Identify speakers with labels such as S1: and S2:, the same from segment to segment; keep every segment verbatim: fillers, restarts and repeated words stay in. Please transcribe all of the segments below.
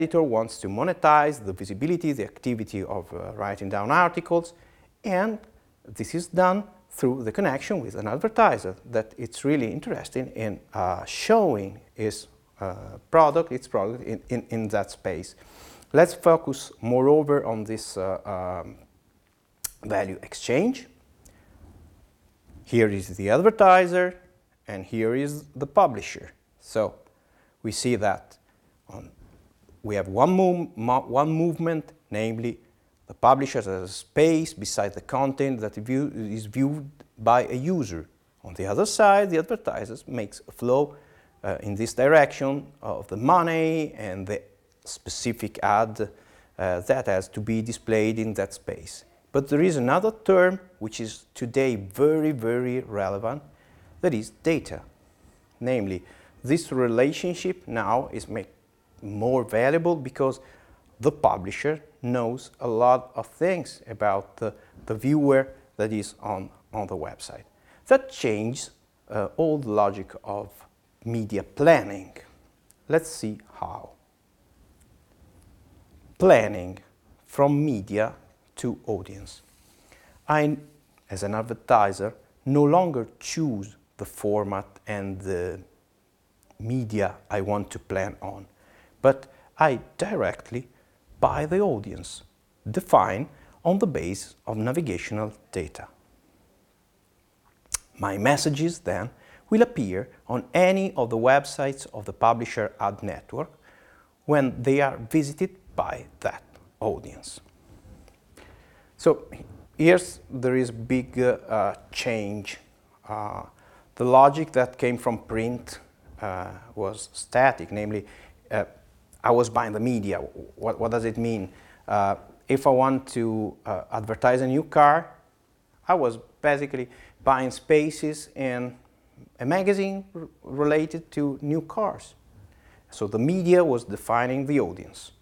S1: editor wants to monetize the visibility, the activity of uh, writing down articles, and this is done through the connection with an advertiser that it's really interested in uh, showing his uh, product, its product in, in, in that space. Let's focus moreover on this uh, um, value exchange. Here is the advertiser and here is the publisher. So we see that on, we have one, move, one movement, namely the publisher has a space beside the content that view, is viewed by a user. On the other side, the advertiser makes a flow uh, in this direction of the money and the specific ad uh, that has to be displayed in that space. But there is another term which is today very, very relevant, that is data. Namely, this relationship now is made more valuable because the publisher knows a lot of things about the, the viewer that is on, on the website. That changes uh, all the logic of media planning. Let's see how. Planning from media to audience. I, as an advertiser, no longer choose the format and the media I want to plan on, but I directly buy the audience, defined on the basis of navigational data. My messages then will appear on any of the websites of the publisher ad network when they are visited by that audience. So here's there is a big uh, uh, change. Uh, the logic that came from print uh, was static, namely uh, I was buying the media. What, what does it mean? Uh, if I want to uh, advertise a new car, I was basically buying spaces in a magazine r related to new cars. So the media was defining the audience.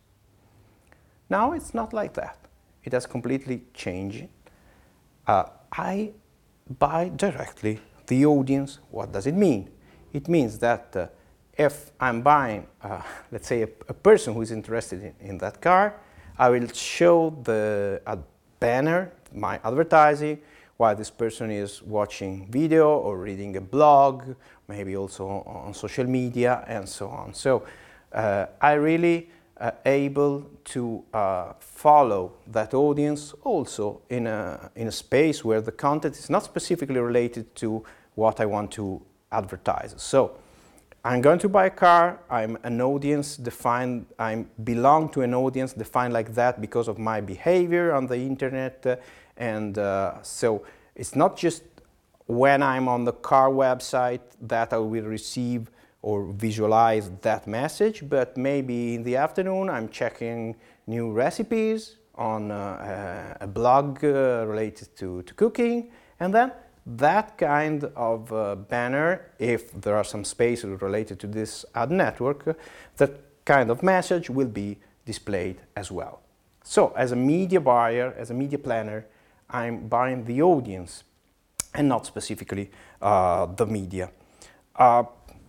S1: Now it's not like that. It has completely changed. Uh, I buy directly the audience. What does it mean? It means that uh, if I'm buying, uh, let's say, a, a person who is interested in, in that car, I will show the uh, banner, my advertising, while this person is watching video or reading a blog, maybe also on, on social media and so on. So uh, I really uh, able to uh, follow that audience also in a, in a space where the content is not specifically related to what I want to advertise. So I'm going to buy a car, I'm an audience defined, I belong to an audience defined like that because of my behavior on the internet, uh, and uh, so it's not just when I'm on the car website that I will receive or visualize that message, but maybe in the afternoon I'm checking new recipes on uh, a blog uh, related to, to cooking, and then that kind of uh, banner, if there are some spaces related to this ad network, uh, that kind of message will be displayed as well. So as a media buyer, as a media planner, I'm buying the audience and not specifically uh, the media. Uh,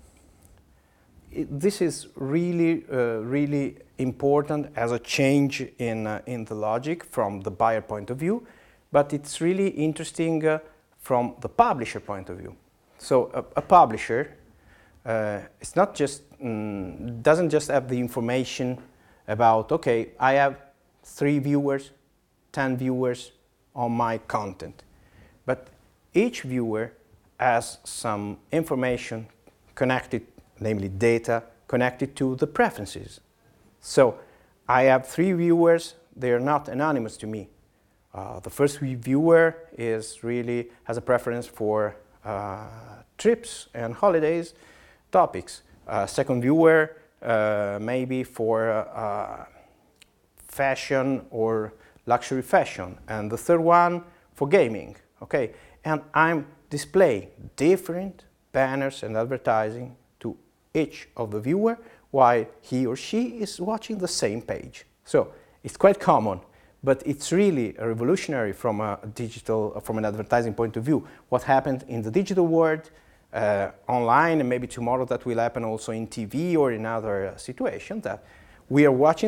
S1: it, this is really, uh, really important as a change in, uh, in the logic from the buyer point of view, but it's really interesting uh, from the publisher point of view. So a, a publisher, uh, it's not just, mm, doesn't just have the information about, okay, I have three viewers, ten viewers on my content, but each viewer has some information connected, namely data, connected to the preferences. So I have three viewers, they are not anonymous to me. Uh, the first viewer is really has a preference for uh, trips and holidays topics. Uh, second viewer uh, maybe for uh, fashion or luxury fashion, and the third one for gaming. Okay, and I'm displaying different banners and advertising to each of the viewer while he or she is watching the same page. So it's quite common. But it's really revolutionary from a digital, from an advertising point of view. What happened in the digital world, uh, online, and maybe tomorrow that will happen also in T V or in other uh, situations, that We are watching